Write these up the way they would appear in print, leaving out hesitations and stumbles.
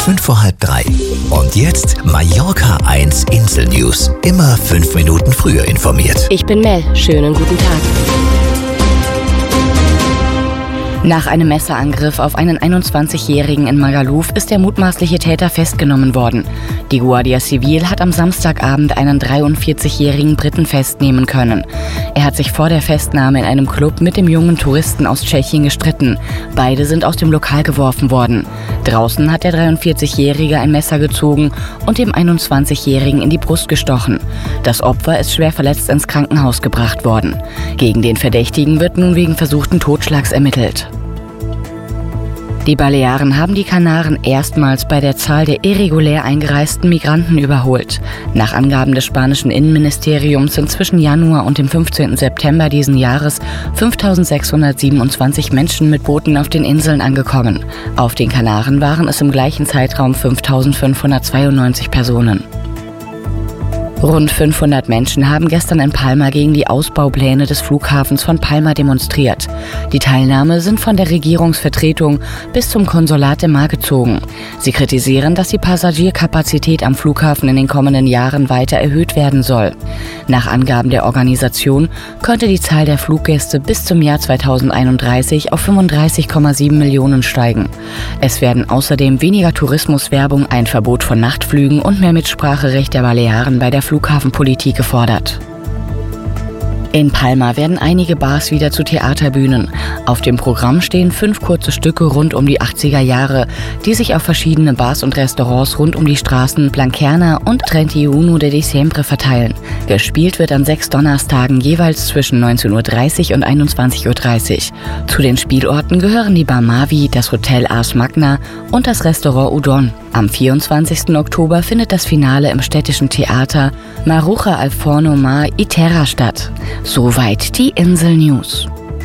3:05. Und jetzt Mallorca 1 Insel News. Immer 5 Minuten früher informiert. Ich bin Mel. Schönen guten Tag. Nach einem Messerangriff auf einen 21-Jährigen in Magaluf ist der mutmaßliche Täter festgenommen worden. Die Guardia Civil hat am Samstagabend einen 43-jährigen Briten festnehmen können. Er hat sich vor der Festnahme in einem Club mit dem jungen Touristen aus Tschechien gestritten. Beide sind aus dem Lokal geworfen worden. Draußen hat der 43-Jährige ein Messer gezogen und dem 21-Jährigen in die Brust gestochen. Das Opfer ist schwer verletzt ins Krankenhaus gebracht worden. Gegen den Verdächtigen wird nun wegen versuchten Totschlags ermittelt. Die Balearen haben die Kanaren erstmals bei der Zahl der irregulär eingereisten Migranten überholt. Nach Angaben des spanischen Innenministeriums sind zwischen Januar und dem 15. September diesen Jahres 5.627 Menschen mit Booten auf den Inseln angekommen. Auf den Kanaren waren es im gleichen Zeitraum 5.592 Personen. Rund 500 Menschen haben gestern in Palma gegen die Ausbaupläne des Flughafens von Palma demonstriert. Die Teilnahme sind von der Regierungsvertretung bis zum Konsulat im Mar gezogen. Sie kritisieren, dass die Passagierkapazität am Flughafen in den kommenden Jahren weiter erhöht werden soll. Nach Angaben der Organisation könnte die Zahl der Fluggäste bis zum Jahr 2031 auf 35,7 Millionen steigen. Es werden außerdem weniger Tourismuswerbung, ein Verbot von Nachtflügen und mehr Mitspracherecht der Balearen bei der Flughafenpolitik gefordert. In Palma werden einige Bars wieder zu Theaterbühnen. Auf dem Programm stehen 5 kurze Stücke rund um die 80er Jahre, die sich auf verschiedene Bars und Restaurants rund um die Straßen Blanquerna und 31 de Diciembre verteilen. Gespielt wird an 6 Donnerstagen jeweils zwischen 19.30 und 21.30 Uhr. Zu den Spielorten gehören die Bar Mavi, das Hotel Ars Magna und das Restaurant Udon. Am 24. Oktober findet das Finale im städtischen Theater Maruja al Forno Mar y Terra statt. Soweit die Insel News.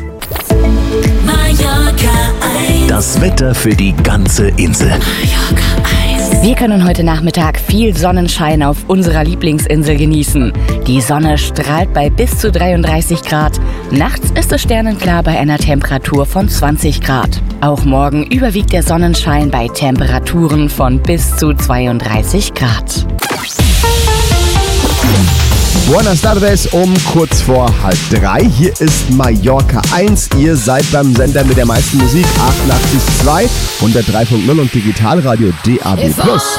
Das Wetter für die ganze Insel. Wir können heute Nachmittag viel Sonnenschein auf unserer Lieblingsinsel genießen. Die Sonne strahlt bei bis zu 33 Grad. Nachts ist es sternenklar bei einer Temperatur von 20 Grad. Auch morgen überwiegt der Sonnenschein bei Temperaturen von bis zu 32 Grad. Buenas tardes um kurz vor 2:30. Hier ist Mallorca 1. Ihr seid beim Sender mit der meisten Musik 88.2, 103.0 und Digitalradio DAB+.